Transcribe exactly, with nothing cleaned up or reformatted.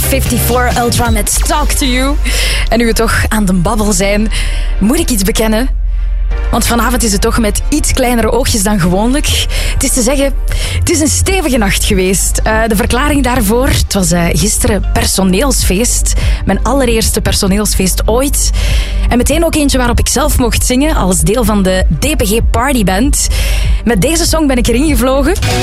vierentachtig Ultra met Talk to You. En nu we toch aan de babbel zijn, moet ik iets bekennen. Want vanavond is het toch met iets kleinere oogjes dan gewoonlijk. Het is te zeggen, het is een stevige nacht geweest. Uh, de verklaring daarvoor, het was uh, gisteren personeelsfeest. Mijn allereerste personeelsfeest ooit. En meteen ook eentje waarop ik zelf mocht zingen als deel van de D P G Partyband. Met deze song ben ik erin gevlogen.